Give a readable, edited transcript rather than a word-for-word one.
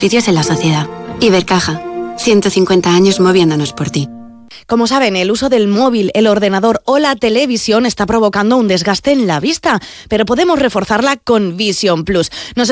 beneficios en la sociedad. Ibercaja, 150 años moviéndonos por ti. Como saben, el uso del móvil, el ordenador o la televisión está provocando un desgaste en la vista, pero podemos reforzarla con Vision Plus.